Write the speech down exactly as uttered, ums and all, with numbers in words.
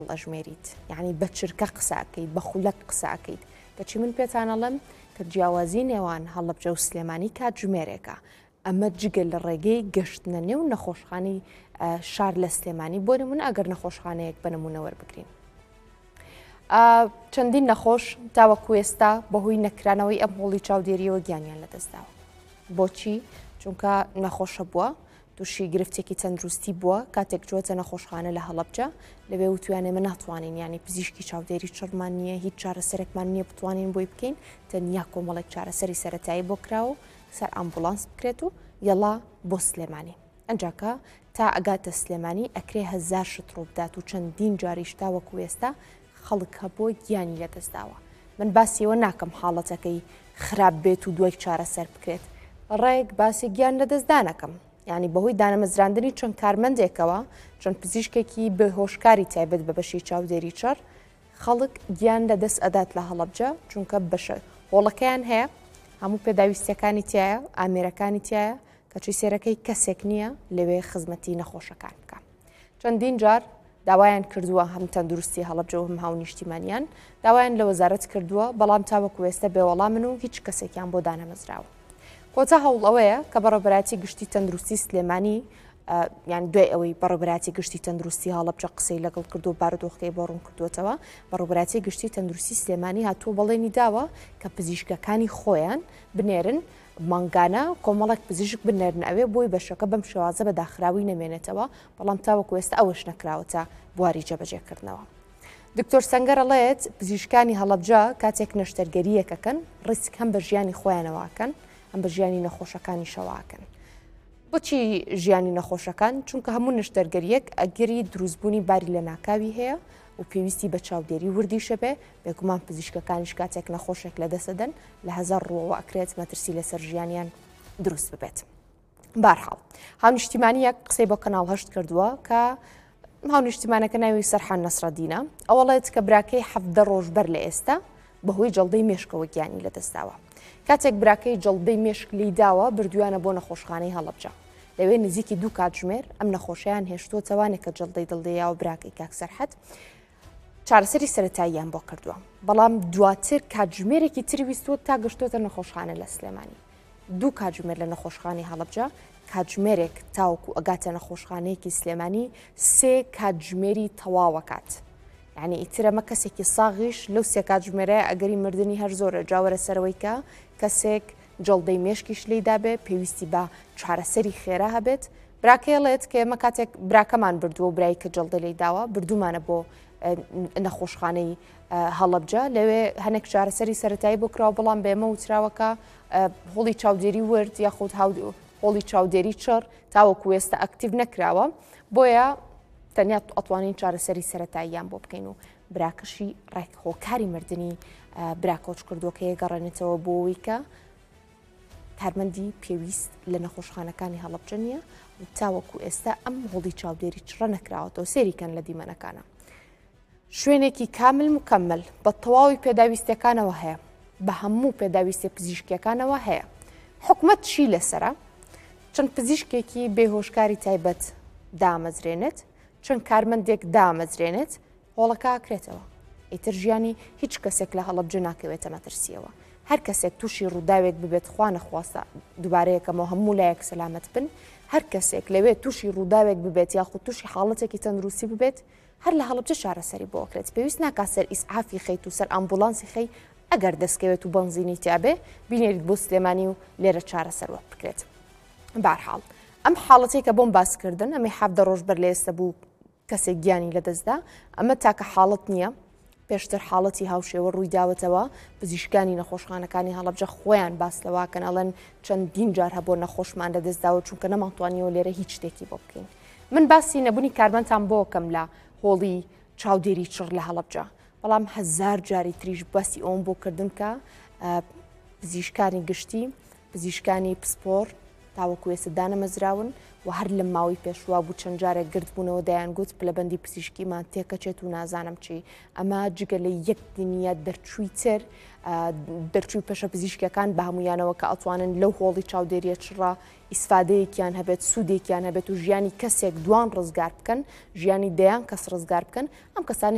ئەژمێریت یعنی بە چرکە قساکەیت بە خولەک قساکەیت کەچی من پێتانەڵم کە جیاوازی نێوان هەڵەبجە و سلێمانی کاتژمێرێکە ئەمە جگە لە ڕێگەی گەشتنە نێو نەخۆشخانەی شار لە سلێمانی بۆ نمونە ئەگەر نەخۆشخانەیەک بە نمونە وەربگرین. چەندین نەخۆش تاوەکو ئێستا بەهۆی نەکرانەوەی ئەم هۆڵی چاودێریەوە گیانیان لەدەستداوە. بۆچی؟ چونکە نەخۆشە بووە، تووشی گرفتێکی تەندروستی بووە کاتێک جوۆتە نەخۆشخانە لە هەڵەبجە لەوێ وتوانێ من ناتوانین ینی پزیشکی چاودێری چڕمان نییە، هیچ چارەسەرێکمان نییە بتوانین بۆی بکەین، تەنیا کۆمەڵێک چارەسەری سەرەتایی بۆ کراوە سەر ئامبولانس بکرێت و یەڵا بۆ سلێمانی. ئەنجاکە تا ئەگاتە سلێمانی ئەکرێ هەزار شت ڕووبدات و چەندین جاریش تاوەکو ئێستا خەڵک هەبووە گیانی لەدەستداوە. من باسیەوە ناکەم حاڵەتەکەی خراپ بێت و دوای چارەسەر بکرێت، ڕێک باسی گیان لەدەستدانەکەم. ینی بەهۆی دانەمەزراندنی چەند کارمەندێکەوە چەند پزیشکێکی بە هۆشکاری تایبەت بە بەشی چاودێری چڕ خەڵک گیان لەدەست ئەدات لە هەڵەبجە چونکە بەشە هۆڵەکەیان هەیە، هەموو پێداویستەکانی تایە، ئامێرەکانی تایە، کەچی سێرەکەی کەسێک نییە لەوێ خزمەتی نەخۆشەکان بکە. چەندین جار داوایان کردووە هەم تەندروستی هەڵەبجە و هەم هاو نیشتیمانیان داوایان لە وەزارەت کردووە، بەڵام تاوەکو ئێستا بێوەڵام من و هیچ کەسێکیان بۆ دانەمەزراوە. کۆتا هەوڵ ئەوەیە کە بەڕێوەبەراتی گشتی تەندروستی سلێمانی یان دوای ئەوەی بەڕێوەبەراتی گشتی تەندروستی هەڵەبجە قسەی لەگەڵ کردو بارودۆخەکەی بۆ ڕوون کردوێتەوە، بەڕێوەبەراتی گشتی تەندروستی سلێمانی هاتووە بەڵێنی داوە کە پزیشکەکانی خۆیان بنێرن مانگانە کۆمەڵێک پزیشک بنێرن ئەوێ بۆی بەشەکە بەم شێوازە بە داخراوی نەمێنێتەوە، بەڵام تاوەکو ئێستا ئەوەش نەکراوەتە بواری جێبەجێکردنەوە. دکتۆر سەنگەر ئەڵێت پزیشکانی هەڵەبجە کاتێک نەشتەرگەریەکەکەن ڕیسک هەم بە ژیانی خۆیانەوەکەن ئەم بە ژیانی نەخۆشەکانی شەواکەن. بۆچی ژیانی نەخۆشەکان؟ چونکە هەموو نەشتەرگەریەک ئەگەری دروستبوونی باری لە ناکاوی هەیە و پێویستی بە چاودێری وردیشە بێ، بێگومان پزیشکەکانیش کاتێک نەخۆشێک لەدەسەدەن لە هەزار ڕۆوە ئەکرێت مەترسی لەسەر ژیانیان دروست ببێت. بارحاڵ هاو نیشتیمانیەک قسەی بۆ کەناڵ هەشت کردووە کە هاو نیشتیمانەکە ناوی سەرحان نەسرەدینە، ئەوەڵێت کە براکەی حەفدە ڕۆژ بەر لە ئێستا بەهۆی جەڵدەی مێشکەوە گیانی لەدەستداوە. کاتێک براکەی جەڵدەی مێشک لی داوە بردووانە بۆ نەخۆشخانەی هەڵەبجە، لەوێ نزیکی دوو کاتژمێر ئەم نەخۆشیان هێشتووە توانێک کە جەڵدەی دڵدەیاوە براکەی کاک سەرحەت چارەسەری سەرەتاییان بۆ کردووە، بەڵام دواتر کاتژمێرێکی تری ویستوە تا گەشتوتە نەخۆشخانە لە سلێمانی. دوو کاتژمێر لە نەخۆشخانەی هەڵەبجە کاتژمێرێک تاوەکو ئەگاتە نەخۆشخانەیەکی سلێمانی سێ کاتژمێری تەواوەکات. یعنی ئیترەمە کەسێکی ساغیش لەو سێ کاتژمێرەیە ئەگەری مردنی هەر زۆرە جاوەرە سەرەوەی کە کەسێک جەڵدەی مێشکیش لێدا بێ پێویستی بە چارەسەری خێرا هەبێت. براکەڵێت کە ئێمە کاتێک براکەمان بردووە و برایی کە جەڵدە لێی داوە بردومانە بۆ نەخۆشخانەی هەڵەبجە، لەوێ هەنێک چارەسەری سەرەتایی بۆ کراوە، بەڵام بێمە وتراوەکە هۆڵی چاودێری ورد یاخود هۆڵی چاودێری چڕ تاوەکو ئێستا ئەکتیڤ نەکراوە، بۆیە تەنیا ئەتوانین چارەسەری سەرەتاییان بۆ بکەین و براکەشی ڕێک هۆکاری مردنی براکۆچ کردووە کە یەگەڕێنێتەوە بۆەوەی کە کارمەندی پێویست لە نەخۆشخانەکانی هەڵەبجە نییە و تاوەکو ئێستا ئەم هۆڵی چاودێری چڕە نەکراوەتەوە سێریکەن لە دیمەنەکانە. شوێنێکی کامل مکەمل بە تەواوی پێداویستەکانەوە هەیە، بە هەموو پێداویستە پزیشکیەکانەوە هەیە. حکومەت چی لەسرە؟ چەند پزیشکێکی بێهۆشکاری تایبەت دامەزرێنێت، چەند کارمەندێک دامەزرێنێت، هۆڵەکە ئاکرێتەوە. ئیتر ژیانی هیچ کەسێک لە هەڵەبجە ناکەوێتە مەترسیەوە. هەر کەسێک تووشی ڕووداوێک ببێت خوا نەخواستە دووبارەیەکەمەوە هەموو لایەک سەلامەت بن، هەر کەسێک لەوێت تووشی ڕووداوێک ببێت یاخود تووشی حاڵەتێکی تەندروستی ببێت هەر لە هەڵەبجە چارەسەری بۆ ئەکرێت. پێویست ناکات سەر ئیسعافی خەیت و سەر ئامبولانسی خەی، ئەگەر دەستکەوێت و بەنزینی تیابێ بینێریت بۆ سلێمانی و لێرە چارەسەر وە بکرێت. بارحاڵ ئەم حاڵەتی کە بۆم باسکردن ئەمەی حەفدە ڕۆژ بەر لە ئێستا بوو کەسێک گیانی لەدەستدا، ئەمە تاکە حاڵەت نییە، پێشتر حاڵەتی هاوشێوە ڕووی داوەتەوە. پزیشکانی نەخۆشخانەکانی هەڵەبجە خۆیان باس لەواکەن، ئەڵێن چەندین جار هەبوو نەخۆشمان لەدەستداوە چونکە نەمانتوانیەوە لێرە هیچ شتێکی بۆ بکەین. من باسی نەبوونی کارمەندان بۆ کەم لە هۆڵی چاودێری چڕ لە هەڵەبجە، بەڵام هەزار جاری تریش باسی ئەوم بۆ کردن کە پزیشکانی گشتی، پزیشکانی پسپۆر تاوەکو ئێستا دانەمەزراون و هەر لە ماوەی پێشوا بوو چەند جارێک گرت بوونەوە دەیانگوت پلەبەندی پزیشکیمان تێکەچێت و نازانم چی. ئەمە جگە لە یەک دنیا دەرچووی تر دەرچووی پێشە پزیشکەکان بە هەمویانەوە کە ئەتوانن لەو هۆڵی چاودێریە چڕە ئیسفادەیەکیان هەبێت، سوودێکیان هەبێت و ژیانی کەسێک دوان ڕزگار بکەن، ژیانی دەیان کەس ڕزگار بکەن، ئەم کەسانی